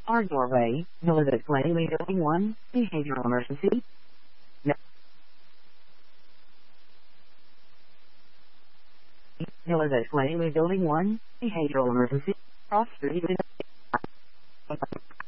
Our doorway, Elizabeth Langley Building 1, behavioral emergency. Elizabeth Langley Building 1, behavioral emergency. Cross street.